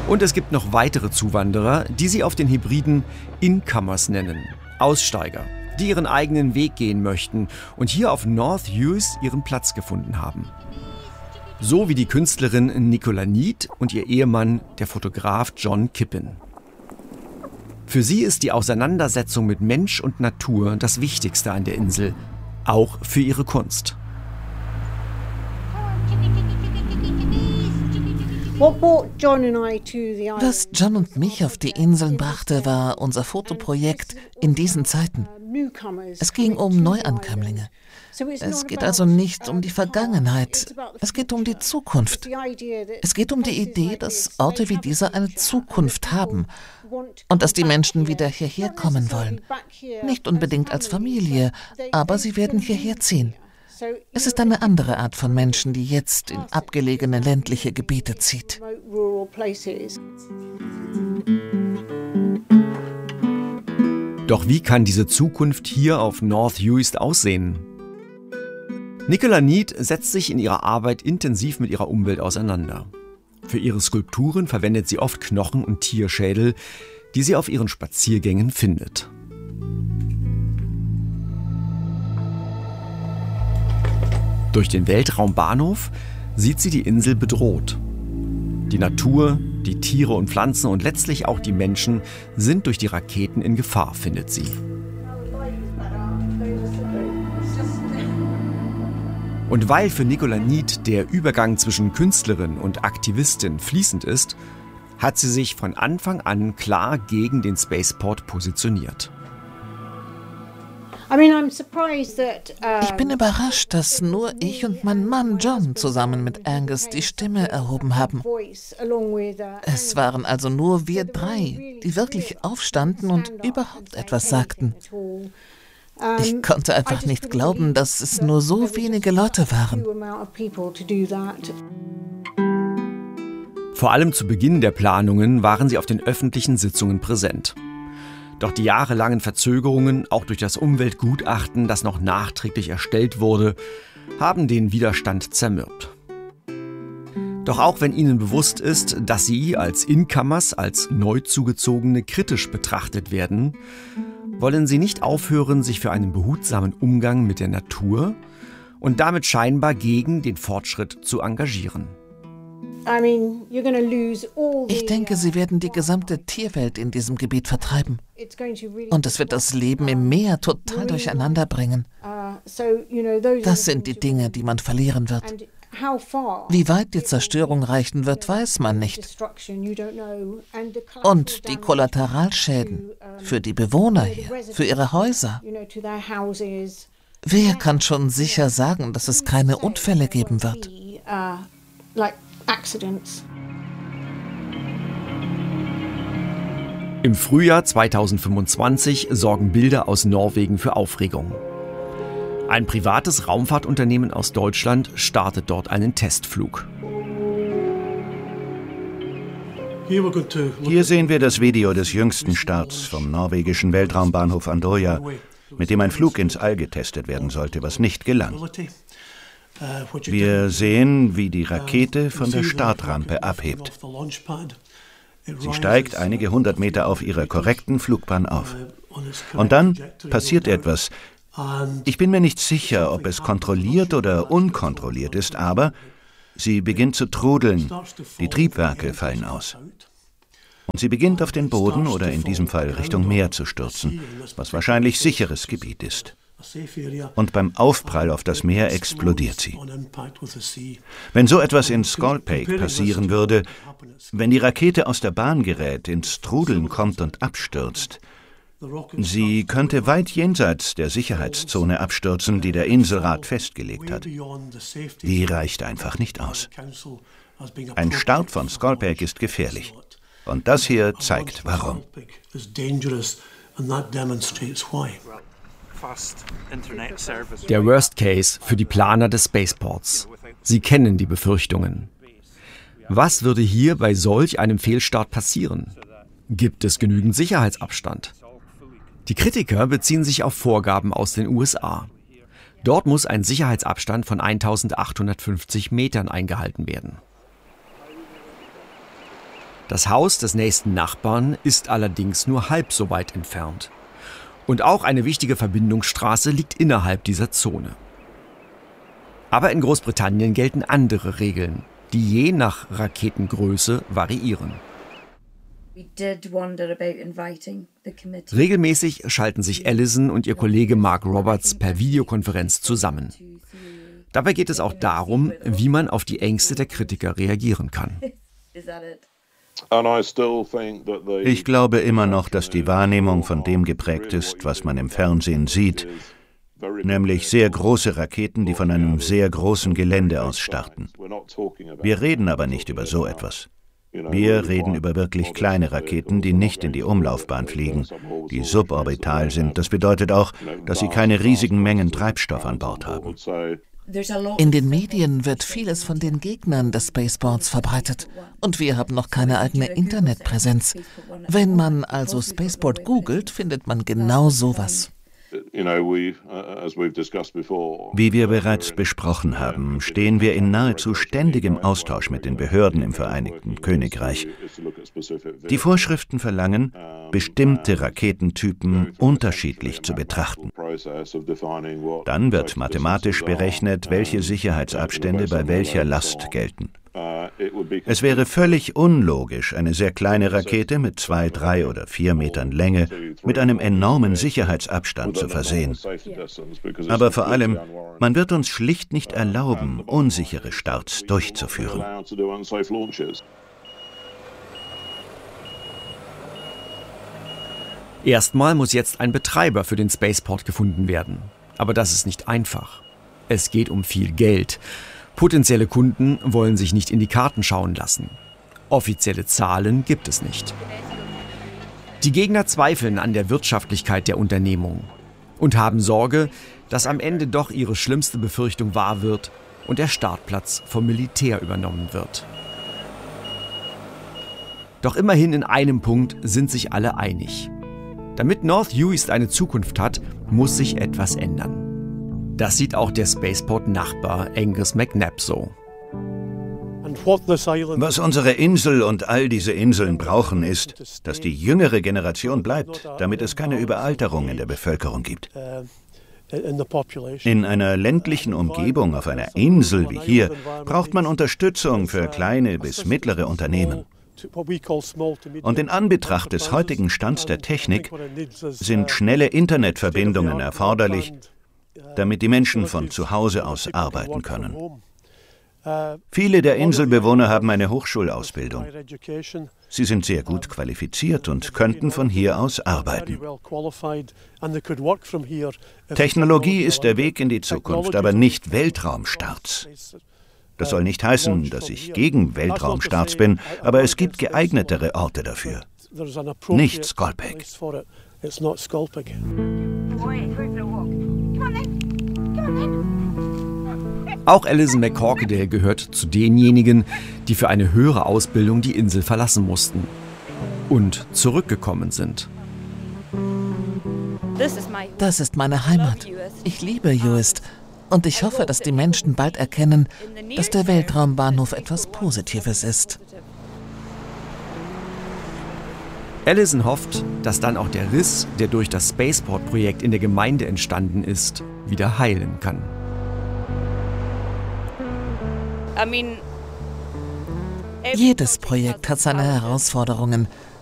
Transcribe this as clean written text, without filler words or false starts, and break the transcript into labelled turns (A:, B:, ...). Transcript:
A: Und es gibt noch weitere Zuwanderer, die sie auf den Hybriden Incomers nennen. Aussteiger, die ihren eigenen Weg gehen möchten und hier auf North Uist ihren Platz gefunden haben. So wie die Künstlerin Nicola Need und ihr Ehemann, der Fotograf John Kippen. Für sie ist die Auseinandersetzung mit Mensch und Natur das Wichtigste an der Insel, auch für ihre Kunst.
B: Was John und mich auf die Inseln brachte, war unser Fotoprojekt in diesen Zeiten. Es ging um Neuankömmlinge. Es geht also nicht um die Vergangenheit, es geht um die Zukunft. Es geht um die Idee, dass Orte wie diese eine Zukunft haben und dass die Menschen wieder hierher kommen wollen. Nicht unbedingt als Familie, aber sie werden hierher ziehen. Es ist eine andere Art von Menschen, die jetzt in abgelegene ländliche Gebiete zieht.
A: Doch wie kann diese Zukunft hier auf North Uist aussehen? Nicola Need setzt sich in ihrer Arbeit intensiv mit ihrer Umwelt auseinander. Für ihre Skulpturen verwendet sie oft Knochen und Tierschädel, die sie auf ihren Spaziergängen findet. Durch den Weltraumbahnhof sieht sie die Insel bedroht. Die Natur, die Tiere und Pflanzen und letztlich auch die Menschen sind durch die Raketen in Gefahr, findet sie. Und weil für Nicola Need der Übergang zwischen Künstlerin und Aktivistin fließend ist, hat sie sich von Anfang an klar gegen den Spaceport positioniert.
B: Ich bin überrascht, dass nur ich und mein Mann John zusammen mit Angus die Stimme erhoben haben. Es waren also nur wir drei, die wirklich aufstanden und überhaupt etwas sagten. Ich konnte einfach nicht glauben, dass es nur so wenige Leute waren.
A: Vor allem zu Beginn der Planungen waren sie auf den öffentlichen Sitzungen präsent. Doch die jahrelangen Verzögerungen, auch durch das Umweltgutachten, das noch nachträglich erstellt wurde, haben den Widerstand zermürbt. Doch auch wenn ihnen bewusst ist, dass sie als Incomers, als Neuzugezogene kritisch betrachtet werden, wollen sie nicht aufhören, sich für einen behutsamen Umgang mit der Natur und damit scheinbar gegen den Fortschritt zu engagieren.
B: Ich denke, sie werden die gesamte Tierwelt in diesem Gebiet vertreiben. Und es wird das Leben im Meer total durcheinander bringen. Das sind die Dinge, die man verlieren wird. Wie weit die Zerstörung reichen wird, weiß man nicht. Und die Kollateralschäden für die Bewohner hier, für ihre Häuser. Wer kann schon sicher sagen, dass es keine Unfälle geben wird?
A: Im Frühjahr 2025 sorgen Bilder aus Norwegen für Aufregung. Ein privates Raumfahrtunternehmen aus Deutschland startet dort einen Testflug.
C: Hier sehen wir das Video des jüngsten Starts vom norwegischen Weltraumbahnhof Andøya, mit dem ein Flug ins All getestet werden sollte, was nicht gelang. Wir sehen, wie die Rakete von der Startrampe abhebt. Sie steigt einige hundert Meter auf ihrer korrekten Flugbahn auf. Und dann passiert etwas. Ich bin mir nicht sicher, ob es kontrolliert oder unkontrolliert ist, aber sie beginnt zu trudeln. Die Triebwerke fallen aus. Und sie beginnt auf den Boden oder in diesem Fall Richtung Meer zu stürzen, was wahrscheinlich sicheres Gebiet ist. Und beim Aufprall auf das Meer explodiert sie. Wenn so etwas in Skolpake passieren würde, wenn die Rakete aus der Bahn gerät, ins Trudeln kommt und abstürzt, sie könnte weit jenseits der Sicherheitszone abstürzen, die der Inselrat festgelegt hat. Die reicht einfach nicht aus. Ein Start von Skolpake ist gefährlich. Und das hier zeigt, warum.
A: Der Worst Case für die Planer des Spaceports. Sie kennen die Befürchtungen. Was würde hier bei solch einem Fehlstart passieren? Gibt es genügend Sicherheitsabstand? Die Kritiker beziehen sich auf Vorgaben aus den USA. Dort muss ein Sicherheitsabstand von 1850 Metern eingehalten werden. Das Haus des nächsten Nachbarn ist allerdings nur halb so weit entfernt. Und auch eine wichtige Verbindungsstraße liegt innerhalb dieser Zone. Aber in Großbritannien gelten andere Regeln, die je nach Raketengröße variieren. Regelmäßig schalten sich Allison und ihr Kollege Mark Roberts per Videokonferenz zusammen. Dabei geht es auch darum, wie man auf die Ängste der Kritiker reagieren kann.
C: Ich glaube immer noch, dass die Wahrnehmung von dem geprägt ist, was man im Fernsehen sieht, nämlich sehr große Raketen, die von einem sehr großen Gelände aus starten. Wir reden aber nicht über so etwas. Wir reden über wirklich kleine Raketen, die nicht in die Umlaufbahn fliegen, die suborbital sind. Das bedeutet auch, dass sie keine riesigen Mengen Treibstoff an Bord haben.
B: In den Medien wird vieles von den Gegnern des Spaceports verbreitet. Und wir haben noch keine eigene Internetpräsenz. Wenn man also Spaceport googelt, findet man genau sowas.
C: Wie wir bereits besprochen haben, stehen wir in nahezu ständigem Austausch mit den Behörden im Vereinigten Königreich. Die Vorschriften verlangen, bestimmte Raketentypen unterschiedlich zu betrachten. Dann wird mathematisch berechnet, welche Sicherheitsabstände bei welcher Last gelten. Es wäre völlig unlogisch, eine sehr kleine Rakete mit 2, 3 oder 4 Metern Länge mit einem enormen Sicherheitsabstand zu versehen. Aber vor allem, man wird uns schlicht nicht erlauben, unsichere Starts durchzuführen.
A: Erstmal muss jetzt ein Betreiber für den Spaceport gefunden werden. Aber das ist nicht einfach. Es geht um viel Geld. Potenzielle Kunden wollen sich nicht in die Karten schauen lassen. Offizielle Zahlen gibt es nicht. Die Gegner zweifeln an der Wirtschaftlichkeit der Unternehmung und haben Sorge, dass am Ende doch ihre schlimmste Befürchtung wahr wird und der Startplatz vom Militär übernommen wird. Doch immerhin in einem Punkt sind sich alle einig. Damit North Uist eine Zukunft hat, muss sich etwas ändern. Das sieht auch der Spaceport-Nachbar Angus McNabb so.
C: Was unsere Insel und all diese Inseln brauchen, ist, dass die jüngere Generation bleibt, damit es keine Überalterung in der Bevölkerung gibt. In einer ländlichen Umgebung auf einer Insel wie hier braucht man Unterstützung für kleine bis mittlere Unternehmen. Und in Anbetracht des heutigen Stands der Technik sind schnelle Internetverbindungen erforderlich, damit die Menschen von zu Hause aus arbeiten können. Viele der Inselbewohner haben eine Hochschulausbildung. Sie sind sehr gut qualifiziert und könnten von hier aus arbeiten. Technologie ist der Weg in die Zukunft, aber nicht Weltraumstarts. Das soll nicht heißen, dass ich gegen Weltraumstarts bin, aber es gibt geeignetere Orte dafür. Nicht Skolpek.
A: Auch Alison McCorquodale gehört zu denjenigen, die für eine höhere Ausbildung die Insel verlassen mussten und zurückgekommen sind.
B: Das ist meine Heimat. Ich liebe Uist. Und ich hoffe, dass die Menschen bald erkennen, dass der Weltraumbahnhof etwas Positives ist.
A: Alison hofft, dass dann auch der Riss, der durch das Spaceport-Projekt in der Gemeinde entstanden ist, wieder heilen kann.
B: Jedes Projekt hat seine Herausforderungen.